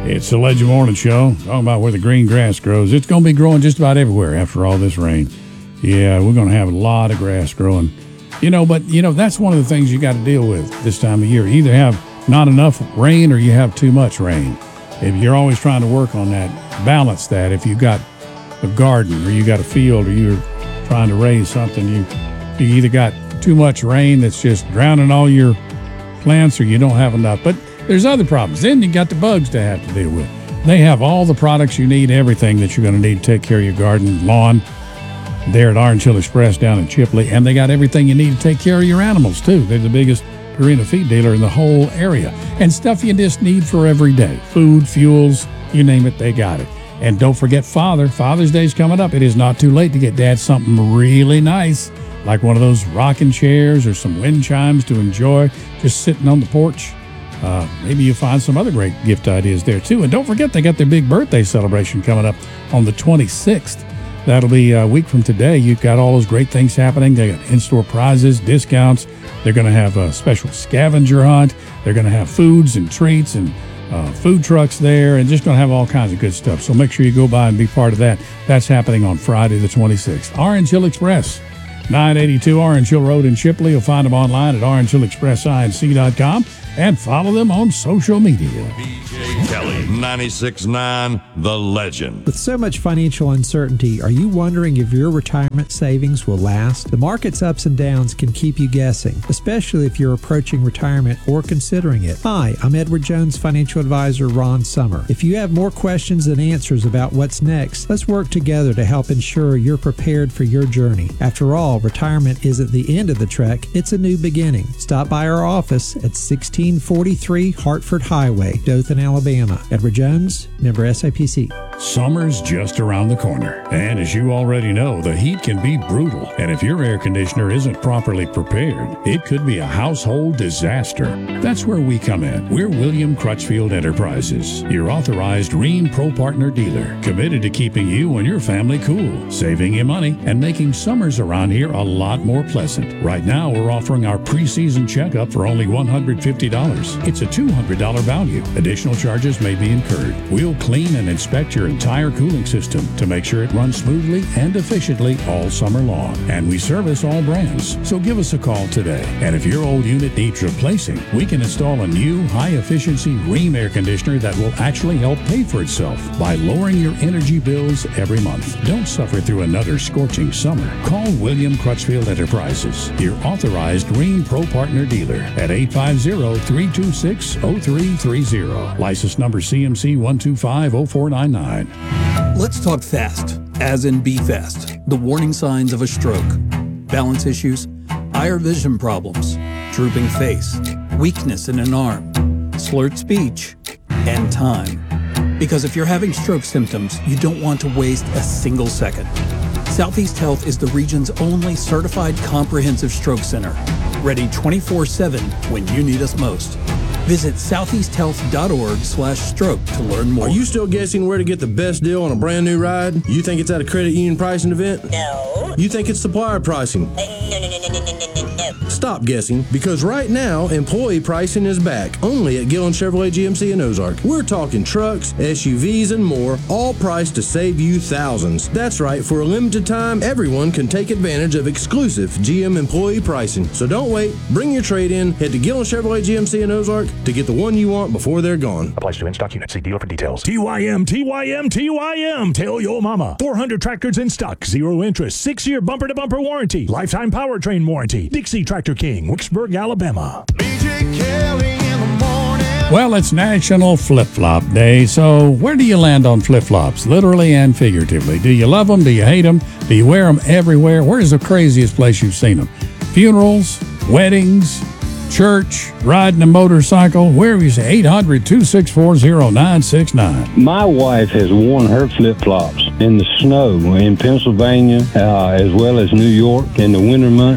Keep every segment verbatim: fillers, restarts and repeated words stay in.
It's the Legend Morning Show, talking about where the green grass grows. It's going to be growing just about everywhere after all this rain. Yeah, we're going to have a lot of grass growing. You know, but, you know, that's one of the things you got to deal with this time of year. You either have not enough rain or you have too much rain. If you're always trying to work on that, balance that. If you got a garden or you got a field or you're trying to raise something, you, you either got too much rain that's just drowning all your plants or you don't have enough. But there's other problems. Then you got the bugs to have to deal with. They have all the products you need, everything that you're going to need to take care of your garden, lawn, there at Orange Hill Express down in Chipley. And they got everything you need to take care of your animals, too. They're the biggest Purina feed dealer in the whole area. And stuff you just need for every day. Food, fuels, you name it, they got it. And don't forget Father. Father's Day's coming up. It is not too late to get Dad something really nice, like one of those rocking chairs or some wind chimes to enjoy just sitting on the porch. Uh, maybe you find some other great gift ideas there, too. And don't forget, they got their big birthday celebration coming up on the twenty-sixth. That'll be a week from today. You've got all those great things happening. They got in-store prizes, discounts. They're going to have a special scavenger hunt. They're going to have foods and treats and uh, food trucks there, and just going to have all kinds of good stuff. So make sure you go by and be part of that. That's happening on Friday the twenty-sixth. Orange Hill Express, nine eighty-two Orange Hill Road in Chipley. You'll find them online at orange hill express inc dot com and follow them on social media. B J Kelly, ninety-six point nine, The Legend. With so much financial uncertainty, are you wondering if your retirement savings will last? The market's ups and downs can keep you guessing, especially if you're approaching retirement or considering it. Hi, I'm Edward Jones financial advisor Ron Summer. If you have more questions than answers about what's next, let's work together to help ensure you're prepared for your journey. After all, retirement isn't the end of the trek, it's a new beginning. Stop by our office at sixteen forty-three Hartford Highway, Dothan, Alabama. Edward Jones, member S I P C. Summer's just around the corner, and as you already know, the heat can be brutal, and if your air conditioner isn't properly prepared, it could be a household disaster. That's where we come in. We're William Crutchfield Enterprises, your authorized Rheem Pro Partner dealer, committed to keeping you and your family cool, saving you money, and making summers around here a lot more pleasant. Right now, we're offering our preseason checkup for only one hundred fifty dollars. It's a two hundred dollars value. Additional charges may be incurred. We'll clean and inspect your entire cooling system to make sure it runs smoothly and efficiently all summer long. And we service all brands, so give us a call today. And if your old unit needs replacing, we can install a new high-efficiency Rheem air conditioner that will actually help pay for itself by lowering your energy bills every month. Don't suffer through another scorching summer. Call William Crutchfield Enterprises, your authorized Rheem Pro Partner dealer at eight five zero, three two six, zero three three zero. License number C M C one two five zero four nine nine. Let's talk fast, as in be fast. The warning signs of a stroke: balance issues, eye or vision problems, drooping face, weakness in an arm, slurred speech, and time. Because if you're having stroke symptoms, you don't want to waste a single second. Southeast Health is the region's only certified comprehensive stroke center, ready twenty-four seven when you need us most. Visit southeast health dot org slash stroke to learn more. Are you still guessing where to get the best deal on a brand new ride? You think it's at a credit union pricing event? No. You think it's supplier pricing? Uh, no, no, no, no, no, no, no, no. Stop guessing, because right now, employee pricing is back, only at Gillen Chevrolet G M C in Ozark. We're talking trucks, S U Vs, and more, all priced to save you thousands. That's right, for a limited time, everyone can take advantage of exclusive G M employee pricing. So don't wait, bring your trade-in, head to Gillen Chevrolet G M C in Ozark to get the one you want before they're gone. Applies to in-stock units. See dealer for details. T Y M, T Y M, T Y M. Tell your mama. four hundred tractors in stock. Zero interest. Six-year bumper-to-bumper warranty. Lifetime powertrain warranty. Dixie Tractor King, Wicksburg, Alabama. B J Kelly in the morning. Well, it's National Flip-Flop Day, so where do you land on flip-flops, literally and figuratively? Do you love them? Do you hate them? Do you wear them everywhere? Where's the craziest place you've seen them? Funerals, weddings, church, riding a motorcycle, wherever you say, eight hundred, two six four, zero nine six nine. My wife has worn her flip-flops in the snow in Pennsylvania, uh, as well as New York in the winter months.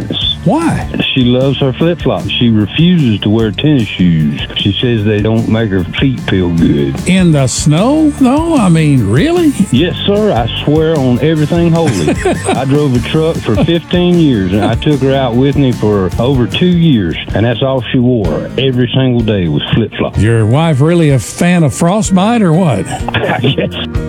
Why? She loves her flip-flops. She refuses to wear tennis shoes. She says they don't make her feet feel good. In the snow, though? I mean, really? Yes, sir. I swear on everything holy. I drove a truck for fifteen years, and I took her out with me for over two years, and that's all she wore every single day was flip-flops. Your wife really a fan of frostbite or what? Yes.